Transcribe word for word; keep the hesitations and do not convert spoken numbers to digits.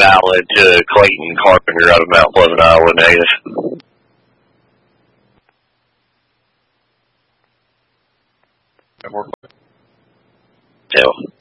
dial into Clayton Carpenter out of Mount Pleasant, Iowa, native. More. Yeah.